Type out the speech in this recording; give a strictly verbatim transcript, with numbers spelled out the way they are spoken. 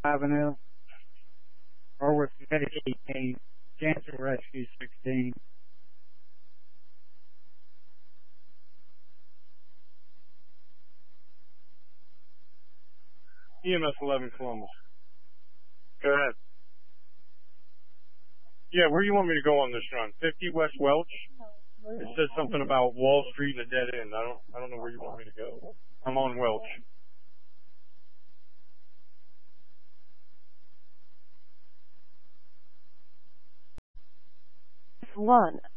Avenue, or with eighteen, Cancer Rescue sixteen. E M S eleven Columbus. Go ahead. Yeah, where do you want me to go on this run? fifty West Welch? It says something about Wall Street and a dead end. I don't, I don't know where you want me to go. I'm on Welch. One.